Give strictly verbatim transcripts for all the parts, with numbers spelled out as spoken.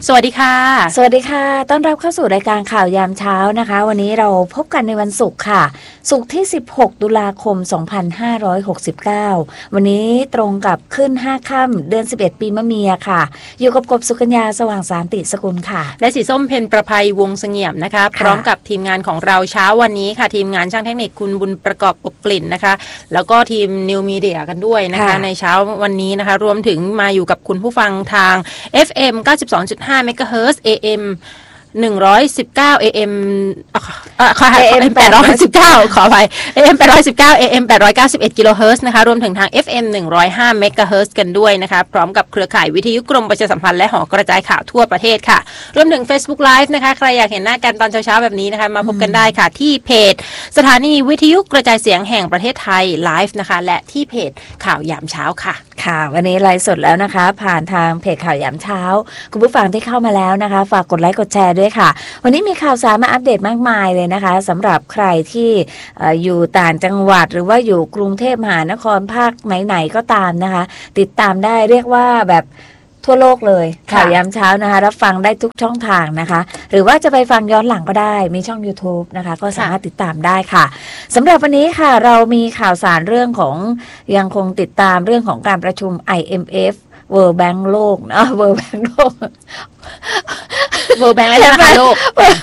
สวัสดีค่ะสวัสดีค่ะต้อนรับเข้าสู่รายการข่าวยามเช้านะคะวันนี้เราพบกันในวันศุกร์ค่ะศุกร์ที่สิบหกตุลาคมสองพันห้าร้อยหกสิบเก้าวันนี้ตรงกับขึ้นห้าค่ำเดือนสิบเอ็ดปีมะเมียค่ะอยู่กับกบสุกัญญาสว่างสานติสกุลค่ะและสีส้มเพ็ญประภัยวงเสงี่ยมนะคะพร้อมกับทีมงานของเราเช้าวันนี้ค่ะทีมงานช่างเทคนิคคุณบุญประกอบอบกลิ่นนะคะแล้วก็ทีมนิวมีเดียกันด้วยนะคะในเช้าวันนี้นะคะรวมถึงมาอยู่กับคุณผู้ฟังทาง เอฟ เอ็ม เก้าสิบสองจุดห้า เมกะเฮิรตซ์ เอ เอ็มหนึ่งร้อยสิบเก้า เอ เอ็ม เอ่อขออภัย เอ เอ็ม แปดร้อยสิบเก้าขออภัย เอ เอ็ม แปดร้อยสิบเก้า เอ เอ็ม แปดร้อยเก้าสิบเอ็ดกิโลเฮิรตซ์นะคะรวมถึงทาง เอฟ เอ็ม หนึ่งร้อยห้า เมกะเฮิรตซ์กันด้วยนะคะพร้อมกับเครือข่ายวิทยุกรมประชาสัมพันธ์และหอกระจายข่าวทั่วประเทศค่ะรวมถึง Facebook Live นะคะใครอยากเห็นหน้ากันตอนเช้าๆแบบนี้นะคะมาพบกันได้ค่ะที่เพจสถานีวิทยุกระจายเสียงแห่งประเทศไทย Live นะคะและที่เพจข่าวยามเช้าค่ะค่ะวันนี้ไลฟ์สดแล้วนะคะผ่านทางเพจข่าวยามเช้าคุณผู้ฟังที่เข้ามาแล้วนะคะฝากกดไลค์กดแชร์ด้วยค่ะวันนี้มีข่าวสารมาอัปเดตมากมายเลยนะคะสำหรับใครที่อยู่ต่างจังหวัดหรือว่าอยู่กรุงเทพมหานครภาคไหนๆก็ตามนะคะติดตามได้เรียกว่าแบบทั่วโลกเลยข่าวยามเช้านะคะรับฟังได้ทุกช่องทางนะคะหรือว่าจะไปฟังย้อนหลังก็ได้มีช่อง YouTube นะคะก็สามารถติดตามได้ค่ะสำหรับวันนี้ค่ะเรามีข่าวสารเรื่องของยังคงติดตามเรื่องของการประชุม ไอ เอ็ม เอฟ World Bank โลกนะ World Bank โลก World Bank และธนาคารโลก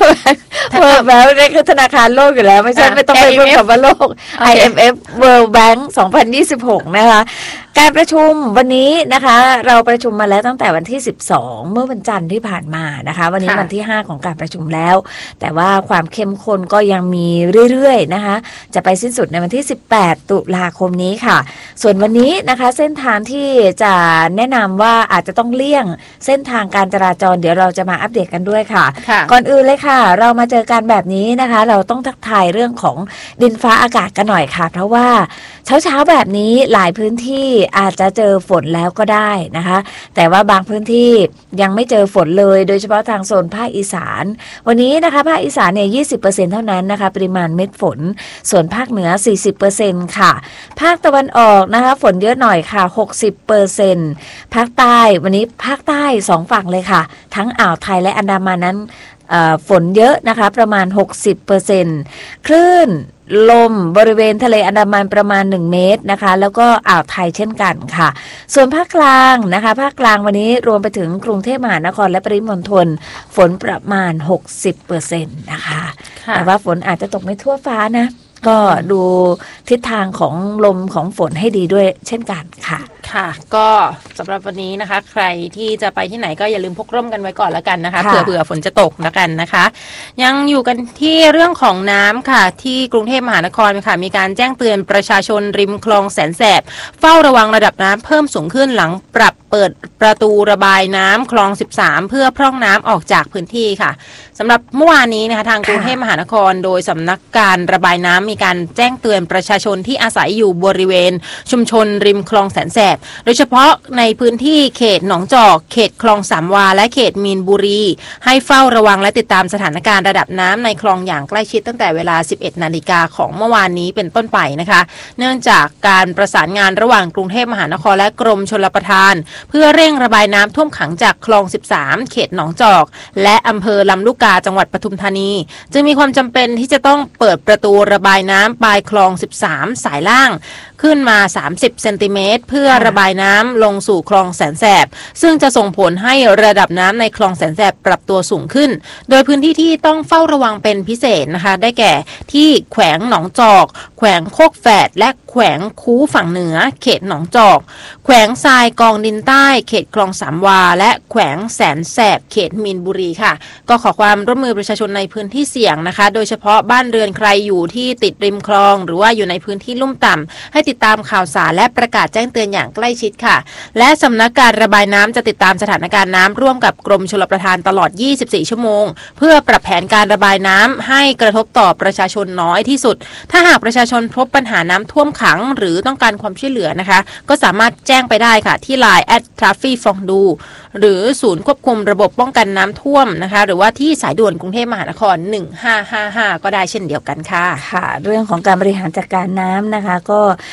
World Bank นี่คือธนาคารโลกอยู่แล้วไม่ใช่ไม่ต้องไปพูดคำว่าโลก ไอ เอ็ม เอฟ World Bank สองพันยี่สิบหกนะคะการประชุมวันนี้นะคะเราประชุมมาแล้วตั้งแต่วันที่สิบสองเมื่อวันจันทร์ที่ผ่านมานะคะวันนี้วันที่ห้าของการประชุมแล้วแต่ว่าความเข้มข้นก็ยังมีเรื่อยๆนะคะจะไปสิ้นสุดในวันที่สิบแปดตุลาคมนี้ค่ะส่วนวันนี้นะคะเส้นทางที่จะแนะนำว่าอาจจะต้องเลี่ยงเส้นทางการจราจรเดี๋ยวเราจะมาอัปเดตกันด้วยค่ะก่อนอื่นเลยค่ะเรามาเจอกันแบบนี้นะคะเราต้องทักทายเรื่องของดินฟ้าอากาศกันหน่อยค่ะเพราะว่าเช้าๆแบบนี้หลายพื้นที่อาจจะเจอฝนแล้วก็ได้นะคะแต่ว่าบางพื้นที่ยังไม่เจอฝนเลยโดยเฉพาะทางโซนภาคอีสานวันนี้นะคะภาคอีสานเนี่ย ยี่สิบเปอร์เซ็นต์ เท่านั้นนะคะปริมาณเม็ดฝนส่วนภาคเหนือ สี่สิบเปอร์เซ็นต์ ค่ะภาคตะวันออกนะคะฝนเยอะหน่อยค่ะ หกสิบเปอร์เซ็นต์ ภาคใต้วันนี้ภาคใต้สองฝั่งเลยค่ะทั้งอ่าวไทยและอันดามันนั้นฝนเยอะนะคะประมาณ หกสิบเปอร์เซ็นต์ คลื่นลมบริเวณทะเลอันดามันประมาณหนึ่งเมตรนะคะแล้วก็อ่าวไทยเช่นกันค่ะส่วนภาคกลางนะคะภาคกลางวันนี้รวมไปถึงกรุงเทพมหานครและปริมณฑลฝนประมาณ หกสิบเปอร์เซ็นต์ นะคะแต่ว่าฝนอาจจะตกไม่ทั่วฟ้านะก็ดูทิศทางของลมของฝนให้ดีด้วยเช่นกันค่ะค่ะก็สำหรับวันนี้นะคะใครที่จะไปที่ไหนก็อย่าลืมพกร่มกันไว้ก่อนแล้วกันนะคะเผื่อเผื่อฝนจะตกแล้วกันนะคะยังอยู่กันที่เรื่องของน้ำค่ะที่กรุงเทพมหานครค่ะมีการแจ้งเตือนประชาชนริมคลองแสนแสบเฝ้าระวังระดับน้ำเพิ่มสูงขึ้นหลังปรับเปิดประตูระบายน้ำคลองสิบสามเพื่อพร่องน้ำออกจากพื้นที่ค่ะสำหรับเมื่อวานนี้นะคะทางกรุงเทพมหานครโดยสำนักการระบายน้ำมีการแจ้งเตือนประชาชนที่อาศัยอยู่บริเวณชุมชนริมคลองแสนแสบโดยเฉพาะในพื้นที่เขตหนองจอกเขตคลองสามวาและเขตมีนบุรีให้เฝ้าระวังและติดตามสถานการณ์ระดับน้ำในคลองอย่างใกล้ชิดตั้งแต่เวลา สิบเอ็ดนาฬิกาของเมื่อวานนี้เป็นต้นไปนะคะเนื่องจากการประสานงานระหว่างกรุงเทพมหานครและกรมชลประทานเพื่อเร่งระบายน้ำท่วมขังจากคลองสิบสามเขตหนองจอกและอำเภอลำลูกกาจังหวัดปทุมธานีจึงมีความจำเป็นที่จะต้องเปิดประตูระบายน้ำปลายคลองสิบสามสายล่างขึ้นมาสามสิบเซนติเมตรเพื่อระบายน้ำลงสู่คลองแสนแสบซึ่งจะส่งผลให้ระดับน้ำในคลองแสนแสบปรับตัวสูงขึ้นโดยพื้นที่ที่ต้องเฝ้าระวังเป็นพิเศษนะคะได้แก่ที่แขวงหนองจอกแขวงโคกแฝดและแขวงคูฝั่งเหนือเขตหนองจอกแขวงทรายกองดินใต้เขตคลองสามวาและแขวงแสนแสบเขตมีนบุรีค่ะก็ขอความร่วมมือประชาชนในพื้นที่เสี่ยงนะคะโดยเฉพาะบ้านเรือนใครอยู่ที่ติดริมคลองหรือว่าอยู่ในพื้นที่ลุ่มต่ำให้ติดตามข่าวสารและประกาศแจ้งเตือนอย่างใกล้ชิดค่ะและสำนักการระบายน้ำจะติดตามสถานการณ์น้ำร่วมกับกรมชลประทานตลอดยี่สิบสี่ชั่วโมงเพื่อปรับแผนการระบายน้ำให้กระทบต่อประชาชนน้อยที่สุดถ้าหากประชาชนพบปัญหาน้ำท่วมขังหรือต้องการความช่วยเหลือนะคะก็สามารถแจ้งไปได้ค่ะที่ ไลน์ แอท ทราฟฟี่ ฟองดู หรือศูนย์ควบคุมระบบป้องกันน้ำท่วมนะคะหรือว่าที่สายด่วนกรุงเทพมหานครหนึ่งห้าห้าห้าก็ได้เช่นเดียวกันค่ะค่ะเรื่องของการบริหารจัดการน้ำนะคะก็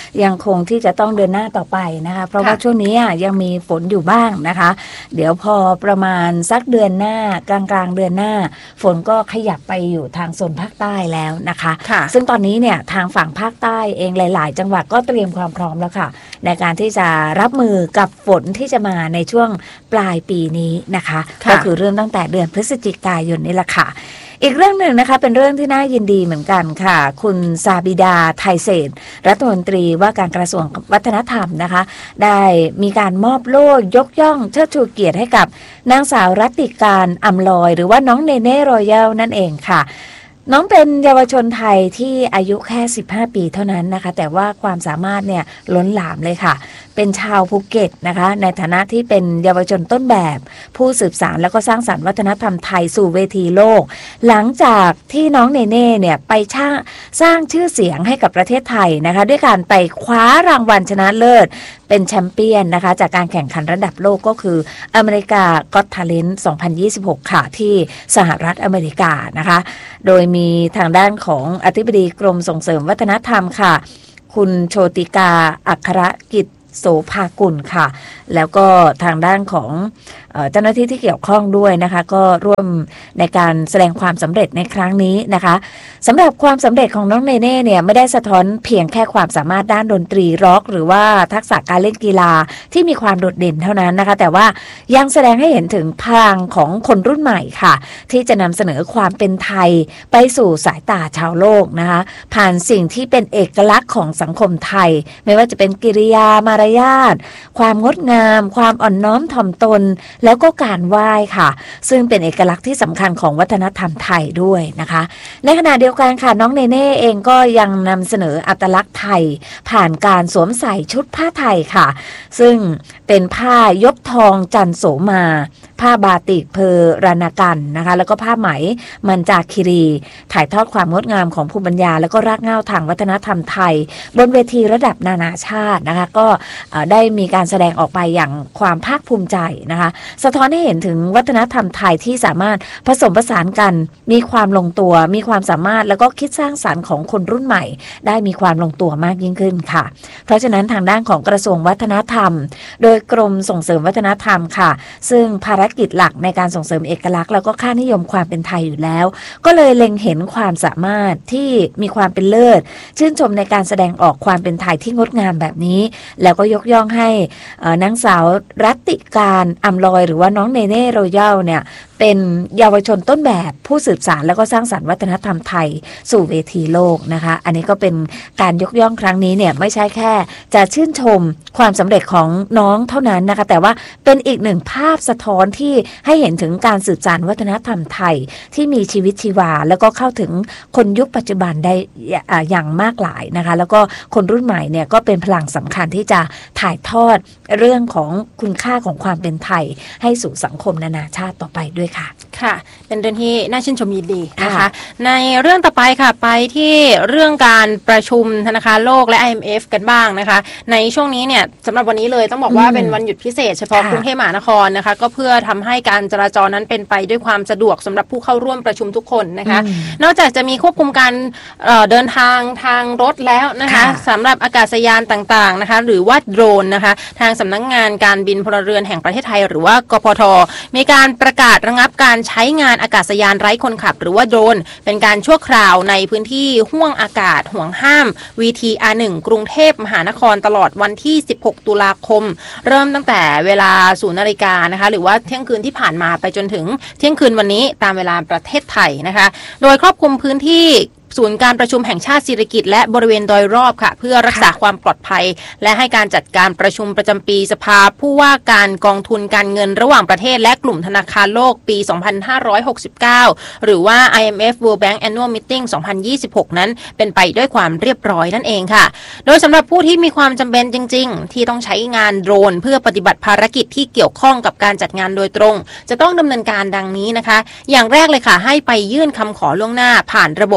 ยังคงที่จะต้องเดินหน้าต่อไปนะคะเพราะว่าช่วงนี้ยังมีฝนอยู่บ้างนะคะเดี๋ยวพอประมาณสักเดือนหน้ากลางกลางเดือนหน้าฝนก็ขยับไปอยู่ทางโซนภาคใต้แล้วนะคะซึ่งตอนนี้เนี่ยทางฝั่งภาคใต้เองหลายๆจังหวัดก็เตรียมความพร้อมแล้วค่ะในการที่จะรับมือกับฝนที่จะมาในช่วงปลายปีนี้นะคะก็คือเริ่มตั้งแต่เดือนพฤศจิกายนนี่แหละค่ะอีกเรื่องหนึ่งนะคะเป็นเรื่องที่น่ายินดีเหมือนกันค่ะคุณซาบิดาไทยเศรษฐ์รัฐมนตรีว่าการกระทรวงวัฒนธรรมนะคะได้มีการมอบโล่ยกย่องเชิดชูเกียรติให้กับนางสาวรัตติการอำลอยหรือว่าน้องเนเน่รอยัลนั่นเองค่ะน้องเป็นเยาวชนไทยที่อายุแค่สิบห้าปีเท่านั้นนะคะแต่ว่าความสามารถเนี่ยล้นหลามเลยค่ะเป็นชาวภูเก็ตนะคะในฐานะที่เป็นเยาวชนต้นแบบผู้สืบสานแล้วก็สร้างสรรค์วัฒนธรรมไทยสู่เวทีโลกหลังจากที่น้องเนเน่เนี่ยไปสร้างชื่อเสียงให้กับประเทศไทยนะคะด้วยการไปคว้ารางวัลชนะเลิศเป็นแชมเปี้ยนนะคะจากการแข่งขันระดับโลกก็คืออเมริกาก็อตทาเลนต์สองพันยี่สิบหกค่ะที่สหรัฐอเมริกานะคะโดยมีทางด้านของอธิบดีกรมส่งเสริมวัฒนธรรมค่ะคุณโชติกาอัครกิจโสภากุลค่ะแล้วก็ทางด้านของเจ้าหน้าที่ที่เกี่ยวข้องด้วยนะคะก็ร่วมในการแสดงความสำเร็จในครั้งนี้นะคะสำหรับความสำเร็จของน้องเนเน่เนี่ยไม่ได้สะท้อนเพียงแค่ความสามารถด้านดนตรีร็อกหรือว่าทักษะการเล่นกีฬาที่มีความโดดเด่นเท่านั้นนะคะแต่ว่ายังแสดงให้เห็นถึงพลังของคนรุ่นใหม่ค่ะที่จะนำเสนอความเป็นไทยไปสู่สายตาชาวโลกนะคะผ่านสิ่งที่เป็นเอกลักษณ์ของสังคมไทยไม่ว่าจะเป็นกิริยามารยาทความงดงามความอ่อนน้อมถ่อมตนแล้วก็การไหว้ค่ะซึ่งเป็นเอกลักษณ์ที่สำคัญของวัฒนธรรมไทยด้วยนะคะในขณะเดียวกันค่ะน้องเนเน่เองก็ยังนำเสนออัตลักษณ์ไทยผ่านการสวมใส่ชุดผ้าไทยค่ะซึ่งเป็นผ้ายกทองจันโสมาผ้าบาติกเพอรานากันนะคะแล้วก็ผ้าไหมมันจาคิรีถ่ายทอดความงดงามของภูมิปัญญาแล้วก็รากเหง้าทางวัฒนธรรมไทยบนเวทีระดับนานาชาตินะคะก็ได้มีการแสดงออกไปอย่างความภาคภูมิใจนะคะสะท้อนให้เห็นถึงวัฒนธรรมไทยที่สามารถผสมผสานกันมีความลงตัวมีความสามารถแล้วก็คิดสร้างสรรค์ของคนรุ่นใหม่ได้มีความลงตัวมากยิ่งขึ้นค่ะเพราะฉะนั้นทางด้านของกระทรวงวัฒนธรรมโดยกรมส่งเสริมวัฒนธรรมค่ะซึ่งภารกิจหลักในการส่งเสริมเอกลักษณ์แล้วก็ค่านิยมความเป็นไทยอยู่แล้วก็เลยเล็งเห็นความสามารถที่มีความเป็นเลิศชื่นชมในการแสดงออกความเป็นไทยที่งดงามแบบนี้แล้วก็ยกย่องให้นางสาวรัตติการอำลอยหรือว่าน้องเนเน่รอยัลเนี่ยเป็นเยาวชนต้นแบบผู้สืบสานแล้วก็สร้างสรรค์วัฒนธรรมไทยสู่เวทีโลกนะคะอันนี้ก็เป็นการยกย่องครั้งนี้เนี่ยไม่ใช่แค่จะชื่นชมความสำเร็จของน้องเท่านั้นนะคะแต่ว่าเป็นอีกหนึ่งภาพสะท้อนที่ให้เห็นถึงการสืบสานวัฒนธรรมไทยที่มีชีวิตชีวาแล้วก็เข้าถึงคนยุคปัจจุบันได้อย่างมากหลายนะคะแล้วก็คนรุ่นใหม่เนี่ยก็เป็นพลังสำคัญที่จะถ่ายทอดเรื่องของคุณค่าของความเป็นไทยให้สู่สังคมนานาชาติต่อไปด้วยค่ะค่ะเป็นเรื่องที่น่าชื่นชมยินดีนะคะในเรื่องต่อไปค่ะไปที่เรื่องการประชุมธนาคารโลกและ ไอ เอ็ม เอฟ กันบ้างนะคะในช่วงนี้เนี่ยสำหรับวันนี้เลยต้องบอกว่าเป็นวันหยุดพิเศษเฉพาะกรุงเทพมหานครนะคะก็เพื่อทำให้การจราจรนั้นเป็นไปด้วยความสะดวกสำหรับผู้เข้าร่วมประชุมทุกคนนะคะนอกจากจะมีควบคุมการเอ่อเดินทางทางรถแล้วนะคะสำหรับอากาศยานต่างๆนะคะหรือว่าโดรนนะคะทางสำนักงานการบินพลเรือนแห่งประเทศไทยหรือว่ากพท.มีการประกาศระงับการใช้งานอากาศยานไร้คนขับหรือว่าโดรนเป็นการชั่วคราวในพื้นที่ห้วงอากาศห่วงห้าม วี ที อาร์ หนึ่ง กรุงเทพมหานครตลอดวันที่สิบหกตุลาคมเริ่มตั้งแต่เวลาศูนย์นาฬิกานะคะหรือว่าเที่ยงคืนที่ผ่านมาไปจนถึงเที่ยงคืนวันนี้ตามเวลาประเทศไทยนะคะโดยครอบคลุมพื้นที่ศูนย์การประชุมแห่งชาติสิริกิติ์และบริเวณโดยรอบค่ะเพื่อรักษาความปลอดภัยและให้การจัดการประชุมประจำปีสภาผู้ว่าการกองทุนการเงินระหว่างประเทศและกลุ่มธนาคารโลกปีสองพันห้าร้อยหกสิบเก้าหรือว่า ไอ เอ็ม เอฟ World Bank Annual Meeting สองพันยี่สิบหกนั้นเป็นไปด้วยความเรียบร้อยนั่นเองค่ะโดยสำหรับผู้ที่มีความจำเป็นจริงๆที่ต้องใช้งานโดรนเพื่อปฏิบัติภารกิจที่เกี่ยวข้องกับการจัดงานโดยตรงจะต้องดำเนินการดังนี้นะคะอย่างแรกเลยค่ะให้ไปยื่นคำขอล่วงหน้าผ่านระบบ ยู เอ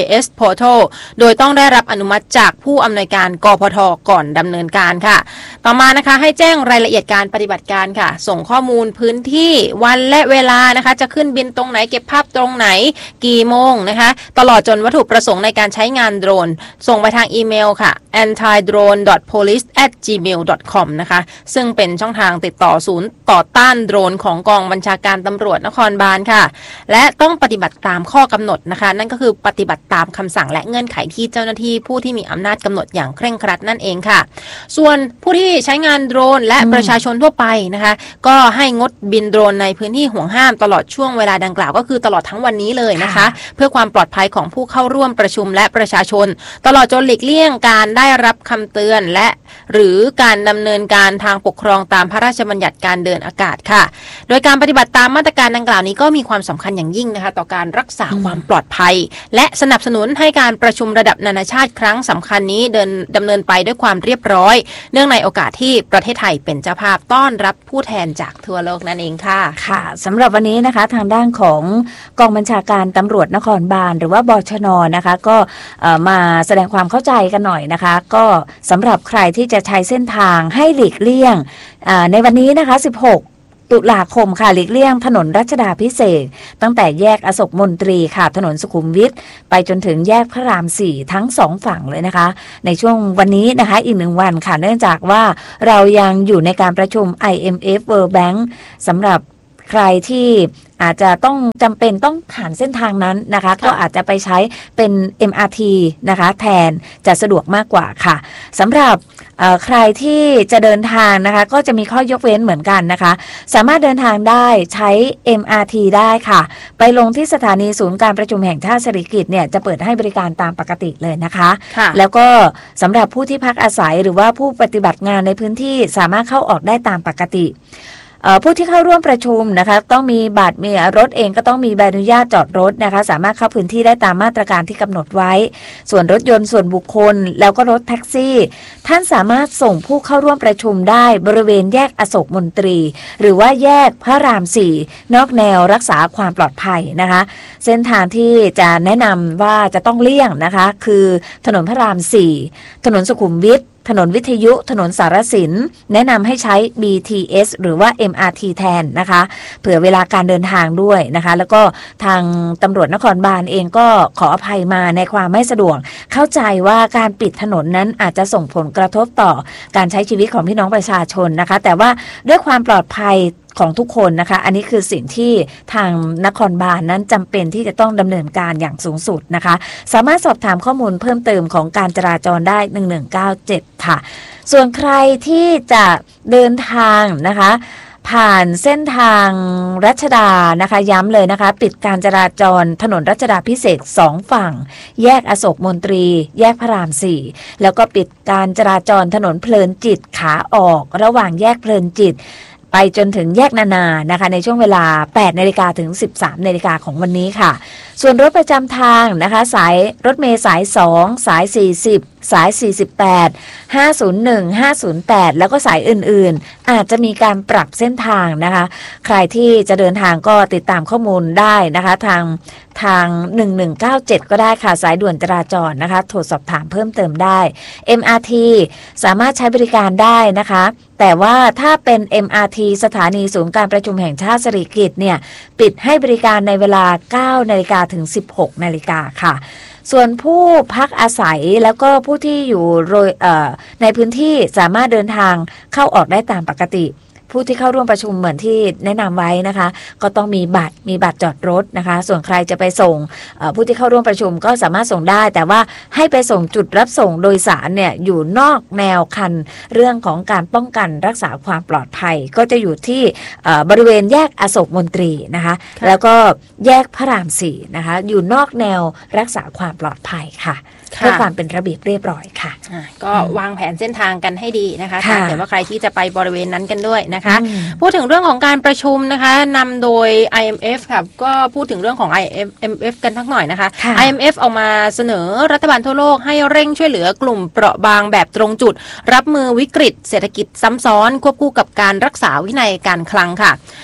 เอส Portal โดยต้องได้รับอนุมัติจากผู้อำนวยการกพท.ก่อนดำเนินการค่ะต่อมานะคะให้แจ้งรายละเอียดการปฏิบัติการค่ะส่งข้อมูลพื้นที่วันและเวลานะคะจะขึ้นบินตรงไหนเก็บภาพตรงไหนกี่โมงนะคะตลอดจนวัตถุประสงค์ในการใช้งานโดรนส่งไปทางอีเมลค่ะ แอนตี้โดรน ดอท โพลิส แอท จีเมล ดอท คอม นะคะซึ่งเป็นช่องทางติดต่อศูนย์ต่อต้านโดรนของกองบัญชาการตำรวจนครบาลค่ะและต้องปฏิบัติตามข้อกำหนดนะคะนั่นก็คือปฏิบัติตามคำสั่งและเงื่อนไขที่เจ้าหน้าที่ผู้ที่มีอำนาจกำหนดอย่างเคร่งครัดนั่นเองค่ะส่วนผู้ที่ใช้งานโดรนและประชาชนทั่วไปนะคะก็ให้งดบินโดรนในพื้นที่ห่วงห้ามตลอดช่วงเวลาดังกล่าวก็คือตลอดทั้งวันนี้เลยนะคะเพื่อความปลอดภัยของผู้เข้าร่วมประชุมและประชาชนตลอดจนหลีกเลี่ยงการได้รับคำเตือนและหรือการดำเนินการทางปกครองตามพระราชบัญญัติการเดินอากาศค่ะโดยการปฏิบัติตามมาตรการดังกล่าวนี้ก็มีความสำคัญอย่างยิ่งนะคะต่อการรักษาความปลอดภัยและสนับสนุนให้การประชุมระดับนานาชาติครั้งสำคัญนี้เดินดำเนินไปด้วยความเรียบร้อยเนื่องในโอกาสที่ประเทศไทยเป็นเจ้าภาพต้อนรับผู้แทนจากทั่วโลกนั่นเองค่ะค่ะสำหรับวันนี้นะคะทางด้านของกองบัญชาการตำรวจนครบาลหรือว่าบชน.นะคะก็มาแสดงความเข้าใจกันหน่อยนะคะก็สำหรับใครที่จะใช้เส้นทางให้หลีกเลี่ยงในวันนี้นะคะสิบหกตุลาคมค่ะหลีกเลี่ยงถนนรัชดาภิเษกตั้งแต่แยกอโศกมนตรีค่ะถนนสุขุมวิทไปจนถึงแยกพระรามสี่ทั้งสองฝั่งเลยนะคะในช่วงวันนี้นะคะอีกหนึ่งวันค่ะเนื่องจากว่าเรายังอยู่ในการประชุม ไอ เอ็ม เอฟ World Bank สำหรับใครที่อาจจะต้องจำเป็นต้องผ่านเส้นทางนั้นนะคะก็อาจจะไปใช้เป็น เอ็ม อาร์ ที นะคะแทนจะสะดวกมากกว่าค่ะสำหรับใครที่จะเดินทางนะคะก็จะมีข้อยกเว้นเหมือนกันนะคะสามารถเดินทางได้ใช้ เอ็ม อาร์ ที ได้ค่ะไปลงที่สถานีศูนย์การประชุมแห่งชาติสิริกิติ์เนี่ยจะเปิดให้บริการตามปกติเลยนะคะแล้วก็สำหรับผู้ที่พักอาศัยหรือว่าผู้ปฏิบัติงานในพื้นที่สามารถเข้าออกได้ตามปกติผู้ที่เข้าร่วมประชุมนะคะต้องมีบัตรมีรถเองก็ต้องมีใบอนุญาตจอดรถนะคะสามารถเข้าพื้นที่ได้ตามมาตรการที่กำหนดไว้ส่วนรถยนต์ส่วนบุคคลแล้วก็รถแท็กซี่ท่านสามารถส่งผู้เข้าร่วมประชุมได้บริเวณแยกอโศกมนตรีหรือว่าแยกพระรามสี่นอกแนวรักษาความปลอดภัยนะคะเส้นทางที่จะแนะนำว่าจะต้องเลี่ยงนะคะคือถนนพระรามสี่ถนนสุขุมวิทถนนวิทยุถนนสารสินแนะนำให้ใช้ บี ที เอส หรือว่า เอ็ม อาร์ ที แทนนะคะเผื่อเวลาการเดินทางด้วยนะคะแล้วก็ทางตำรวจนครบาลเองก็ขออภัยมาในความไม่สะดวกเข้าใจว่าการปิดถนนนั้นอาจจะส่งผลกระทบต่อการใช้ชีวิตของพี่น้องประชาชนนะคะแต่ว่าด้วยความปลอดภัยของทุกคนนะคะอันนี้คือสิ่งที่ทางนครบาลนั้นจำเป็นที่จะต้องดำเนินการอย่างสูงสุดนะคะสามารถสอบถามข้อมูลเพิ่มเติมของการจราจรได้หนึ่งหนึ่งเก้าเจ็ดค่ะส่วนใครที่จะเดินทางนะคะผ่านเส้นทางรัชดานะคะย้ำเลยนะคะปิดการจราจรถนนรัชดาภิเษกสองฝั่งแยกอโศกมนตรีแยกพระรามสี่แล้วก็ปิดการจราจรถนนเพลินจิตขาออกระหว่างแยกเพลินจิตไปจนถึงแยกนานานะคะในช่วงเวลา แปดนาฬิกา ถึง สิบสามนาฬิกาของวันนี้ค่ะส่วนรถประจำทางนะคะสายรถเมล์สายสองสายสี่สิบสายสี่สิบแปด ห้าศูนย์หนึ่ง ห้าศูนย์แปดแล้วก็สายอื่นๆอาจจะมีการปรับเส้นทางนะคะใครที่จะเดินทางก็ติดตามข้อมูลได้นะคะทางทางหนึ่งหนึ่งเก้าเจ็ดก็ได้ค่ะสายด่วนจราจรนะคะโทรสอบถามเพิ่มเติมได้ เอ็ม อาร์ ที สามารถใช้บริการได้นะคะแต่ว่าถ้าเป็น เอ็ม อาร์ ที สถานีศูนย์การประชุมแห่งชาติสิริกิติ์เนี่ยปิดให้บริการในเวลา เก้านาฬิกา ถึง สิบหกนาฬิกาค่ะส่วนผู้พักอาศัยแล้วก็ผู้ที่อยู่ในพื้นที่สามารถเดินทางเข้าออกได้ตามปกติผู้ที่เข้าร่วมประชุมเหมือนที่แนะนำไว้นะคะก็ต้องมีบัตรมีบัตรจอดรถนะคะส่วนใครจะไปส่งผู้ที่เข้าร่วมประชุมก็สามารถส่งได้แต่ว่าให้ไปส่งจุดรับส่งโดยสารเนี่ยอยู่นอกแนวคันเรื่องของการป้องกันรักษาความปลอดภัยก็จะอยู่ที่บริเวณแยกอโศกมนตรีนะคะแล้วก็แยกพระรามสี่นะคะอยู่นอกแนวรักษาความปลอดภัยค่ะเพื่อความเป็นระเบียบเรียบร้อยค่ะก็วางแผนเส้นทางกันให้ดีนะคะถ้าเกิดว่าใครที่จะไปบริเวณนั้นกันด้วยนะคะพูดถึงเรื่องของการประชุมนะคะนำโดย ไอ เอ็ม เอฟ ค่ะก็พูดถึงเรื่องของ ไอ เอ็ม เอฟ กันทักหน่อยนะคะ ไอ เอ็ม เอฟ ออกมาเสนอรัฐบาลทั่วโลกให้เร่งช่วยเหลือกลุ่มเปราะบางแบบตรงจุดรับมือวิกฤตเศรษฐกิจซ้ำซ้อนควบคู่กับการรักษาวินัยการคลังค่ะ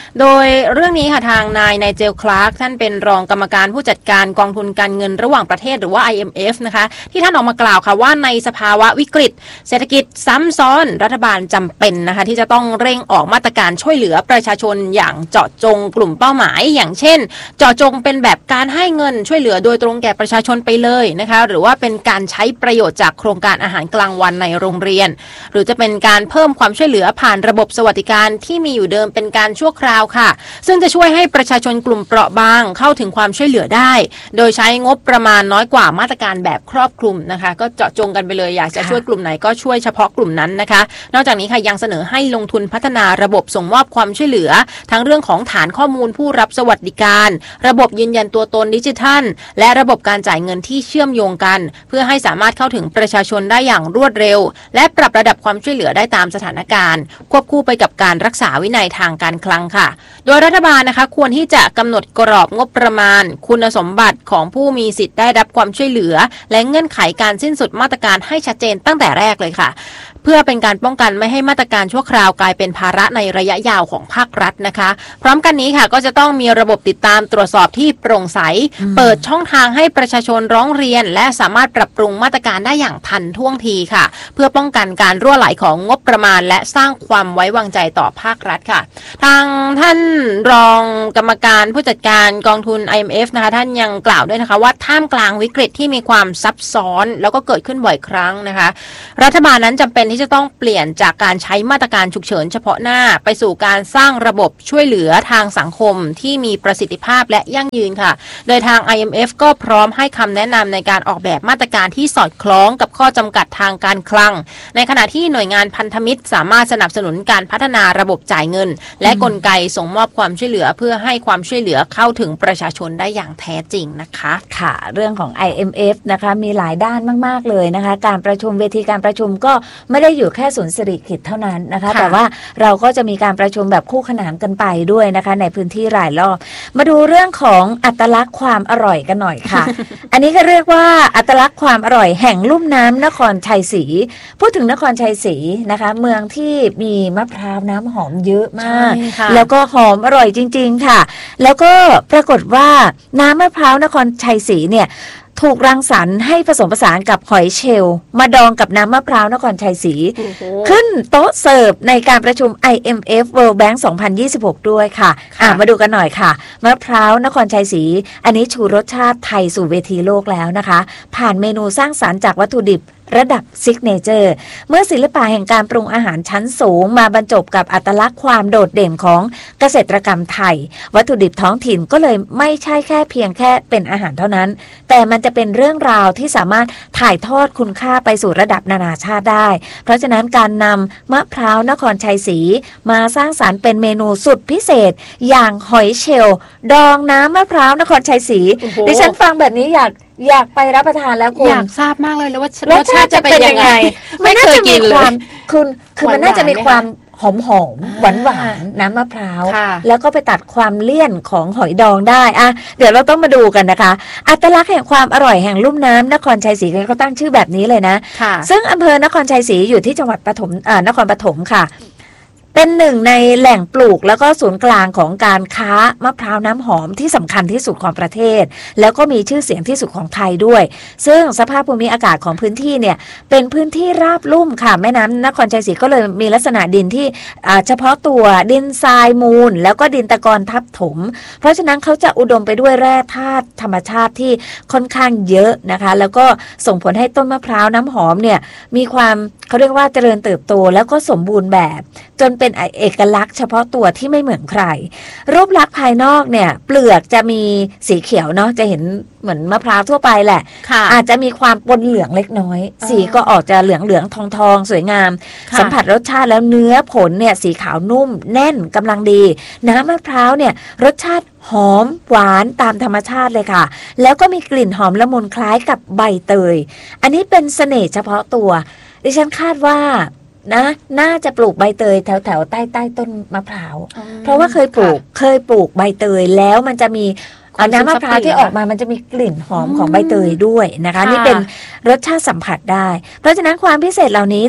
โดยเรื่องนี้ค่ะทางนายไนเจลคลาร์กท่านเป็นรองกรรมการผู้จัดการกองทุนการเงินระหว่างประเทศหรือว่า ไอ เอ็ม เอฟ นะคะที่ท่านออกมากล่าวค่ะว่าในสภาวะวิกฤตเศรษฐกิจซ้ำซ้อนรัฐบาลจำเป็นนะคะที่จะต้องเร่งออกมาตรการช่วยเหลือประชาชนอย่างเจาะจงกลุ่มเป้าหมายอย่างเช่นเจาะจงเป็นแบบการให้เงินช่วยเหลือโดยตรงแก่ประชาชนไปเลยนะคะหรือว่าเป็นการใช้ประโยชน์จากโครงการอาหารกลางวันในโรงเรียนหรือจะเป็นการเพิ่มความช่วยเหลือผ่านระบบสวัสดิการที่มีอยู่เดิมเป็นการชั่วคราวค่ะซึ่งจะช่วยให้ประชาชนกลุ่มเปราะบางเข้าถึงความช่วยเหลือได้โดยใช้งบประมาณน้อยกว่ามาตรการแบบครอบคลุมนะคะก็เจาะจงกันไปเลยอยากจะช่วยกลุ่มไหนก็ช่วยเฉพาะกลุ่มนั้นนะคะนอกจากนี้ค่ะยังเสนอให้ลงทุนพัฒนาระบบส่งมอบความช่วยเหลือทั้งเรื่องของฐานข้อมูลผู้รับสวัสดิการระบบยืนยันตัวตนดิจิทัลและระบบการจ่ายเงินที่เชื่อมโยงกันเพื่อให้สามารถเข้าถึงประชาชนได้อย่างรวดเร็วและปรับระดับความช่วยเหลือได้ตามสถานการณ์ควบคู่ไปกับการรักษาวินัยทางการคลังค่ะโดยรัฐบาลนะคะควรที่จะกำหนดกรอบงบประมาณคุณสมบัติของผู้มีสิทธิ์ได้รับความช่วยเหลือและเงื่อนไขการสิ้นสุดมาตรการให้ชัดเจนตั้งแต่แรกเลยค่ะเพื่อเป็นการป้องกันไม่ให้มาตรการชั่วคราวกลายเป็นภาระในระยะยาวของภาครัฐนะคะพร้อมกันนี้ค่ะก็จะต้องมีระบบติดตามตรวจสอบที่โปร่งใสเปิดช่องทางให้ประชาชนร้องเรียนและสามารถปรับปรุงมาตรการได้อย่างทันท่วงทีค่ะเพื่อป้องกันการรั่วไหลของงบประมาณและสร้างความไว้วางใจต่อภาครัฐค่ะทางท่านรองกรรมการผู้จัดการกองทุน ไอ เอ็ม เอฟ นะคะท่านยังกล่าวด้วยนะคะว่าท่ามกลางวิกฤตที่มีความซับซ้อนแล้วก็เกิดขึ้นบ่อยครั้งนะคะรัฐบาลนั้นจำเป็นที่จะต้องเปลี่ยนจากการใช้มาตรการฉุกเฉินเฉพาะหน้าไปสู่การสร้างระบบช่วยเหลือทางสังคมที่มีประสิทธิภาพและยั่งยืนค่ะโดยทาง ไอ เอ็ม เอฟ ก็พร้อมให้คำแนะนำในการออกแบบมาตรการที่สอดคล้องกับข้อจำกัดทางการคลังในขณะที่หน่วยงานพันธมิตรสามารถสนับสนุนการพัฒนาระบบจ่ายเงินและกลไกส่งมอบความช่วยเหลือเพื่อให้ความช่วยเหลือเข้าถึงประชาชนได้อย่างแท้จริงนะคะค่ะเรื่องของ ไอ เอ็ม เอฟ นะคะมีหลายด้านมากๆเลยนะคะการประชุมเวทีการประชุมก็ไม่ได้อยู่แค่ศูนย์สิริกิติ์เท่านั้นนะคะแต่ว่าเราก็จะมีการประชุมแบบคู่ขนานกันไปด้วยนะคะในพื้นที่หลายรอบมาดูเรื่องของอัตลักษณ์ความอร่อยกันหน่อยค่ะ อันนี้ก็เรียกว่าอัตลักษณ์ความอร่อยแห่งลุ่มน้ำนครชัยศรีพูดถึงนครชัยศรีนะคะเมืองที่มีมะพร้าวน้ำหอมเยอะมากแล้วก็หอมอร่อยจริงๆค่ะแล้วก็ปรากฏว่าน้ำมะพร้าวนครชัยศรีเนี่ยถูกรังสรรค์ให้ผสมผสานกับหอยเชลล์มาดองกับน้ำมะพร้าวนครชัยศรีขึ้นโต๊ะเสิร์ฟในการประชุม ไอ เอ็ม เอฟ World Bank สองพันยี่สิบหกด้วยค่ะอ่ะมาดูกันหน่อยค่ะมะพร้าวนครชัยศรีอันนี้ชูรสชาติไทยสู่เวทีโลกแล้วนะคะผ่านเมนูสร้างสรรค์จากวัตถุดิบระดับซิกเนเจอร์เมื่อศิลปะแห่งการปรุงอาหารชั้นสูงมาบรรจบกับอัตลักษณ์ความโดดเด่นของเกษตรกรรมไทยวัตถุดิบท้องถิ่นก็เลยไม่ใช่แค่เพียงแค่เป็นอาหารเท่านั้นแต่มันจะเป็นเรื่องราวที่สามารถถ่ายทอดคุณค่าไปสู่ระดับนานาชาติได้เพราะฉะนั้นการนำมะพร้าวนครชัยศรีมาสร้างสรรค์เป็นเมนูสุดพิเศษอย่างหอยเชลล์ดองน้ำมะพร้าวนครชัยศรีดิฉันฟังแบบนี้อยากอยากไปรับประทานแล้วคุณอยากทราบมากเลยแล้วว่ารสชาติจะเป็นยังไงไม่เคยกินเลยคุณคือมันน่าจะมีความหอมหอมหวานหวานน้ำมะพร้าวแล้วก็ไปตัดความเลี่ยนของหอยดองได้อะเดี๋ยวเราต้องมาดูกันนะคะอัตลักษณ์แห่งความอร่อยแห่งลุ่มน้ำนครชัยศรีเขาตั้งชื่อแบบนี้เลยนะซึ่งอำเภอนครชัยศรีอยู่ที่จังหวัดปฐมอ่านครปฐมค่ะเป็นหนึ่งในแหล่งปลูกแล้วก็ศูนย์กลางของการค้ามะพร้าวน้ำหอมที่สำคัญที่สุดของประเทศแล้วก็มีชื่อเสียงที่สุดของไทยด้วยซึ่งสภาพภูมิอากาศของพื้นที่เนี่ยเป็นพื้นที่ราบลุ่มค่ะแม่น้ำนครชัยศรีก็เลยมีลักษณะดินที่เฉพาะตัวดินทรายมูลแล้วก็ดินตะกอนทับถมเพราะฉะนั้นเขาจะอุดมไปด้วยแร่ธาตุธรรมชาติที่ค่อนข้างเยอะนะคะแล้วก็ส่งผลให้ต้นมะพร้าวน้ำหอมเนี่ยมีความเขาเรียกว่าเจริญเติบโตแล้วก็สมบูรณ์แบบจนเป็นเอกลักษณ์เฉพาะตัวที่ไม่เหมือนใครรูปลักษณ์ภายนอกเนี่ยเปลือกจะมีสีเขียวเนาะจะเห็นเหมือนมะพร้าวทั่วไปแหละอาจจะมีความปนเหลืองเล็กน้อยสีก็ออกจะเหลืองเหลืองทองทองสวยงามสัมผัสรสชาติแล้วเนื้อผลเนี่ยสีขาวนุ่มแน่นกำลังดีน้ำมะพร้าวเนี่ยรสชาติหอมหวานตามธรรมชาติเลยค่ะแล้วก็มีกลิ่นหอมละมุนคล้ายกับใบเตยอันนี้เป็นเสน่ห์เฉพาะตัวดิฉันคาดว่านะน่าจะปลูกใบเตยแถวแถวใต้ใต้ต้นมะพร้าวเพราะว่าเคยปลูกเคยปลูกใบเตยแล้วมันจะมีน้ำมะพร้าวที่ออกมามันจะมีกลิ่นหอมของใบเตยด้วยนะคะนี่เป็นรสชาติสัมผัสได้เพราะฉะนั้นความพิเศษเหล่านี้แหละ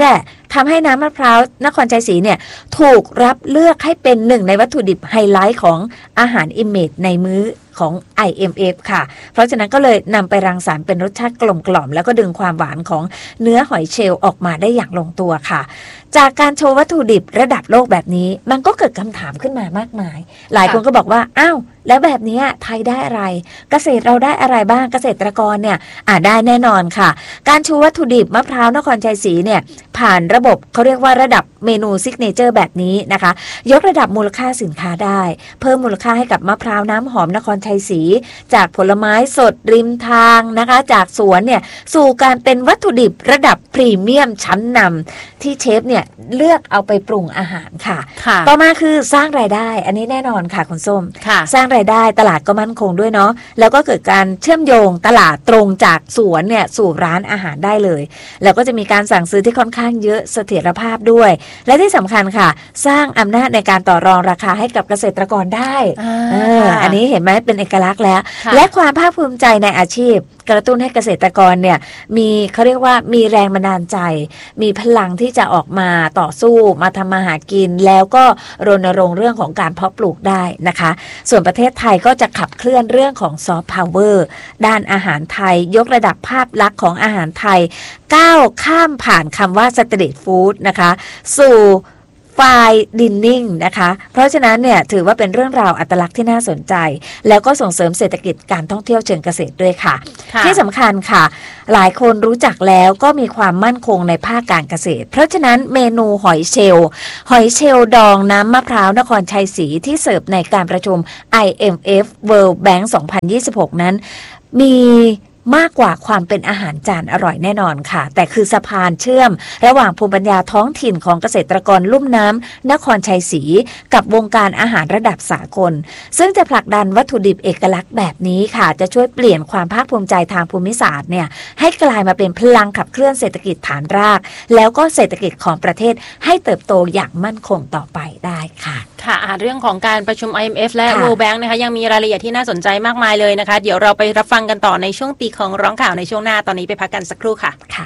ทำให้น้ำมะพร้าวนครชัยศรีเนี่ยถูกรับเลือกให้เป็นหนึ่งในวัตถุดิบไฮไลท์ของอาหารอิมเมจในมื้อของ ไอ เอ็ม เอฟ ค่ะเพราะฉะนั้นก็เลยนำไปรังสรรค์เป็นรสชาติกลมกล่อมแล้วก็ดึงความหวานของเนื้อหอยเชลล์ออกมาได้อย่างลงตัวค่ะจากการโชว์วัตถุดิบระดับโลกแบบนี้มันก็เกิดคำถามขึ้นมามากมายหลายคนก็บอกว่าอ้าวแล้วแบบนี้ไทยได้อะไรเกษตรเราได้อะไรบ้างเกษตรกรเนี่ยอ่าได้แน่นอนค่ะการชูวัตถุดิบมะพร้าวนครชัยศรีเนี่ยผ่านระบบเขาเรียกว่าระดับเมนูซิกเนเจอร์แบบนี้นะคะยกระดับมูลค่าสินค้าได้เพิ่มมูลค่าให้กับมะพร้าวน้ำหอมนครชัยศรีจากผลไม้สดริมทางนะคะจากสวนเนี่ยสู่การเป็นวัตถุดิบระดับพรีเมียมชั้นนำที่เชฟเนี่ยเลือกเอาไปปรุงอาหารค่ะต่อมาคือสร้างรายได้อันนี้แน่นอนค่ะคุณส้มสร้างรายได้ตลาดก็มั่นคงด้วยเนาะแล้วก็เกิดการเชื่อมโยงตลาดตรงจากสวนเนี่ยสู่ร้านอาหารได้เลยแล้วก็จะมีการสั่งซื้อที่ค่อนข้างเยอะเสถียรภาพด้วยและที่สำคัญค่ะสร้างอำนาจในการต่อรองราคาให้กับเกษตรกรได้อ อันนี้เห็นไหมเป็นเอกลักษณ์แล้วและความภาคภูมิใจในอาชีพกระตุ้นให้เกษตรกรเนี่ยมีเขาเรียกว่ามีแรงบันดาลใจมีพลังที่จะออกมาต่อสู้มาทำมาหากินแล้วก็รณรงค์เรื่องของการเพาะปลูกได้นะคะส่วนประเทศไทยก็จะขับเคลื่อนเรื่องของซอฟต์พาวเวอร์ด้านอาหารไทยยกระดับภาพลักษณ์ของอาหารไทยก้าวข้ามผ่านคำว่าสตรีทฟู้ดนะคะสู่ไฟดินนิ่งนะคะเพราะฉะนั้นเนี่ยถือว่าเป็นเรื่องราวอัตลักษณ์ที่น่าสนใจแล้วก็ส่งเสริมเศรษฐกิจการท่องเที่ยวเชิงเกษตรด้วยค่ะที่สำคัญค่ะหลายคนรู้จักแล้วก็มีความมั่นคงในภาคการเกษตรเพราะฉะนั้นเมนูหอยเชลล์หอยเชลล์ดองน้ำมะพร้าวนครชัยศรีที่เสิร์ฟในการประชุม ไอ เอ็ม เอฟ World Bank สองพันยี่สิบหกนั้นมีมากกว่าความเป็นอาหารจานอร่อยแน่นอนค่ะแต่คือสะพานเชื่อมระหว่างภูมิปัญญาท้องถิ่นของเกษตรกรลุ่มน้ำนครชัยศรีกับวงการอาหารระดับสากลซึ่งจะผลักดันวัตถุดิบเอกลักษณ์แบบนี้ค่ะจะช่วยเปลี่ยนความภาคภูมิใจทางภูมิศาสตร์เนี่ยให้กลายมาเป็นพลังขับเคลื่อนเศรษฐกิจฐานรากแล้วก็เศรษฐกิจของประเทศให้เติบโตอย่างมั่นคงต่อไปได้ค่ะค่ะเรื่องของการประชุม ไอ เอ็ม เอฟ และ World Bank นะคะยังมีรายละเอียดที่น่าสนใจมากมายเลยนะคะเดี๋ยวเราไปรับฟังกันต่อในช่วงตีของร้องข่าวในช่วงหน้าตอนนี้ไปพักกันสักครู่ค่ะค่ะ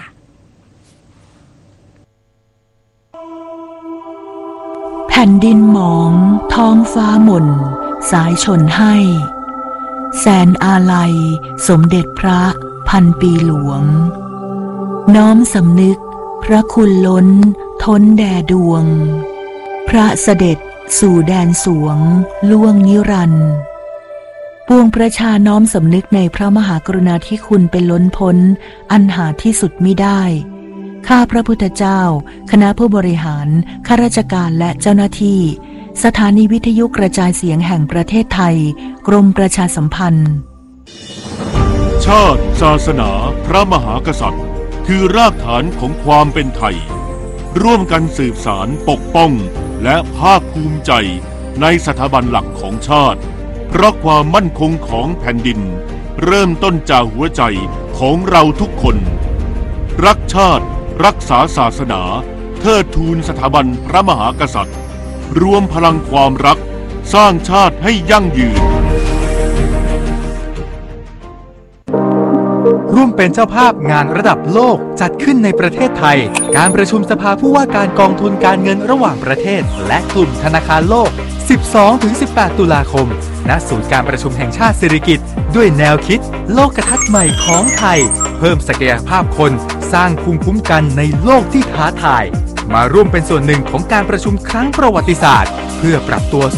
แผ่นดินหมองท้องฟ้าหม่นสายชนให้แสนอาลัยสมเด็จพระพันปีหลวงน้อมสำนึกพระคุณล้นท้นแด่ดวงพระเสด็จสู่แดนสวงล่วงนิรันดร์ปวงประชาน้อมสำนึกในพระมหากรุณาธิคุณเป็นล้นพ้นอันหาที่สุดมิได้ข้าพระพุทธเจ้าคณะผู้บริหารข้าราชการและเจ้าหน้าที่สถานีวิทยุกระจายเสียงแห่งประเทศไทยกรมประชาสัมพันธ์ชาติศาสนาพระมหากษัตริย์คือรากฐานของความเป็นไทยร่วมกันสืบสานปกป้องและภาคภูมิใจในสถาบันหลักของชาติเพราะความมั่นคงของแผ่นดินเริ่มต้นจากหัวใจของเราทุกคนรักชาติรักษาศาสนาเทิดทูนสถาบันพระมหากษัตริย์รวมพลังความรักสร้างชาติให้ยั่งยืนร่วมเป็นเจ้าภาพงานระดับโลกจัดขึ้นในประเทศไทยการประชุมสภาผู้ว่าการกองทุนการเงินระหว่างประเทศและกลุ่มธนาคารโลก สิบสองถึงสิบแปด ตุลาคมณศูนย์การประชุมแห่งชาติสิริกิติ์ด้วยแนวคิดโลกทัศน์ใหม่ของไทยเพิ่มศักยภาพคนสร้างภูมิคุ้มกันในโลกที่ท้าทายมาร่วมเป็นส่วนหนึ่งของการประชุมครั้งประวัติศาสตร์เพื่อปรับตัว